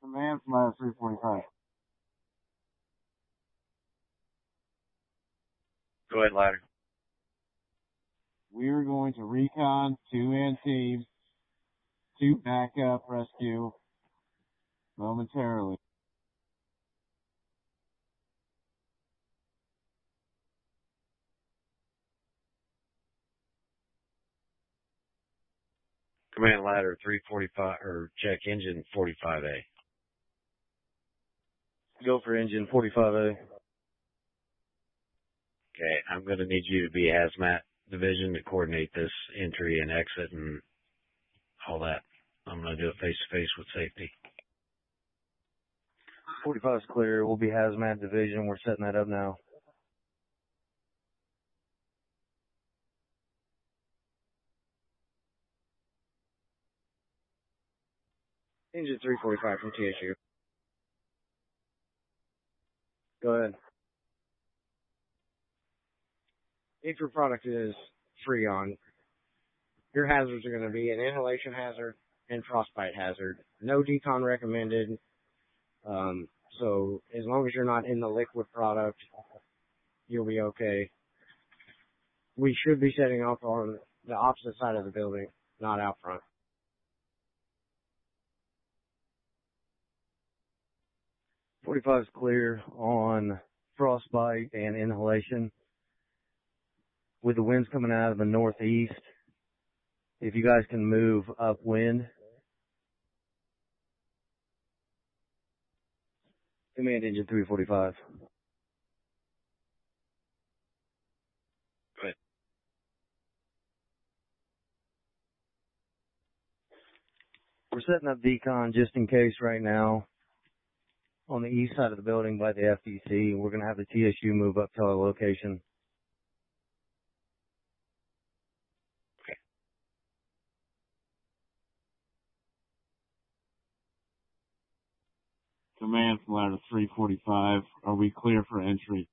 Command from ladder 345. Go ahead, ladder. We are going to recon 2 Antibes, 2 backup rescue momentarily. Command ladder 345, or check engine 45A. Go for engine 45A. Okay, I'm going to need you to be hazmat division to coordinate this entry and exit and all that. I'm going to do it face-to-face with safety. 45 is clear. We'll be hazmat division. We're setting that up now. Engine 345 from TSU. Go ahead. If your product is Freon, your hazards are going to be an inhalation hazard and frostbite hazard. No decon recommended. So as long as you're not in the liquid product, you'll be okay. We should be setting up on the opposite side of the building, not out front. .45 is clear on frostbite and inhalation. With the winds coming out of the northeast, if you guys can move upwind. Command engine 345. Good. We're setting up decon just in case right now on the east side of the building by the FDC. We're going to have the TSU move up to our location. Command from ladder 345. Are we clear for entry?